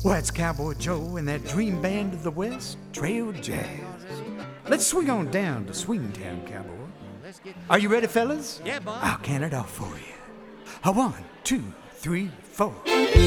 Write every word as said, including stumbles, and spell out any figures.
Well, it's Cowboy Joe and that dream band of the West, Trail Jazz. Let's swing on down to Swingtown, Cowboy. Are you ready, fellas? Yeah, boss. I'll count it off for you. A one, two, three, four.